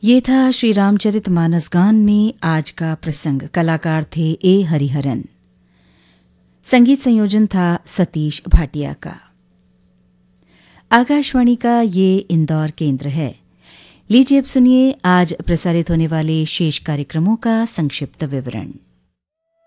ये था श्री रामचरितमानस गान में आज का प्रसंग। कलाकार थे ए हरिहरन। संगीत संयोजन था सतीश भाटिया का। आकाशवाणी का ये इंदौर केंद्र है। लीजिए अब सुनिए आज प्रसारित होने वाले शेष कार्यक्रमों का संक्षिप्त विवरण।